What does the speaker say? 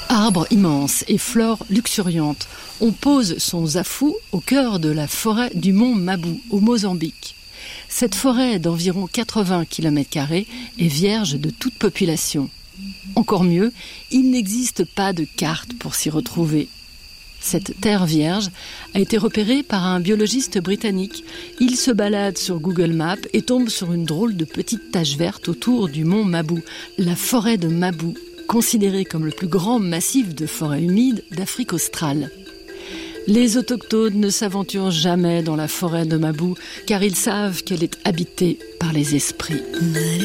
Arbres immenses et flore luxuriante, on pose son zafou au cœur de la forêt du mont Mabou, au Mozambique. Cette forêt d'environ 80 km² est vierge de toute population. Encore mieux, il n'existe pas de carte pour s'y retrouver. Cette terre vierge a été repérée par un biologiste britannique. Il se balade sur Google Maps et tombe sur une drôle de petite tache verte autour du mont Mabou, la forêt de Mabou, considérée comme le plus grand massif de forêt humide d'Afrique australe. Les autochtones ne s'aventurent jamais dans la forêt de Mabou car ils savent qu'elle est habitée par les esprits.